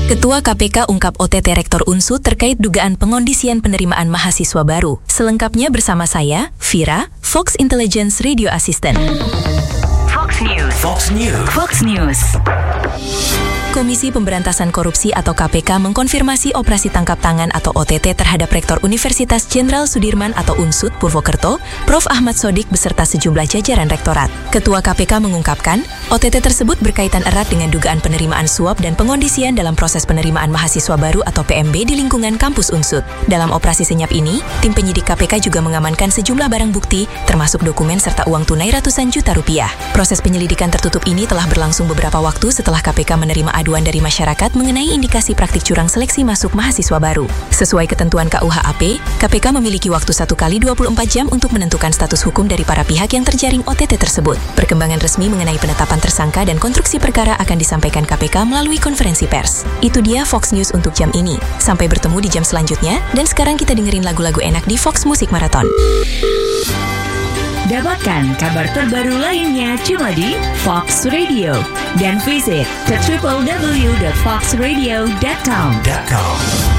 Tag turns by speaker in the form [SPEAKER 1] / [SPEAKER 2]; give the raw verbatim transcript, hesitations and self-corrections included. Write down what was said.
[SPEAKER 1] Ketua K P K ungkap O T T Rektor U N S U terkait dugaan pengondisian penerimaan mahasiswa baru. Selengkapnya bersama saya, Vira, Fox Intelligence Radio Assistant.
[SPEAKER 2] Fox News. Fox News. Fox News.
[SPEAKER 1] Komisi Pemberantasan Korupsi atau K P K mengkonfirmasi operasi tangkap tangan atau O T T terhadap Rektor Universitas Jenderal Sudirman atau U N S U Purwokerto, Profesor Ahmad Sodik beserta sejumlah jajaran rektorat. Ketua K P K mengungkapkan, O T T tersebut berkaitan erat dengan dugaan penerimaan suap dan pengondisian dalam proses penerimaan mahasiswa baru atau P M B di lingkungan kampus U N S U. Dalam operasi senyap ini, tim penyidik K P K juga mengamankan sejumlah barang bukti, termasuk dokumen serta uang tunai ratusan juta rupiah. Proses penyelidikan tertutup ini telah berlangsung beberapa waktu setelah K P K menerima aduan dari masyarakat mengenai indikasi praktik curang seleksi masuk mahasiswa baru. Sesuai ketentuan K U H A P, K P K memiliki waktu satu kali dua puluh empat jam untuk menentukan status hukum dari para pihak yang terjaring O T T tersebut. Perkembangan resmi mengenai penetapan tersangka dan konstruksi perkara akan disampaikan K P K melalui konferensi pers. Itu dia Fox News untuk jam ini. Sampai bertemu di jam selanjutnya, dan sekarang kita dengerin lagu-lagu enak di Fox Musik Marathon.
[SPEAKER 2] Dapatkan kabar terbaru lainnya cuma di Fox Radio dan visit ke w w w dot fox radio dot com.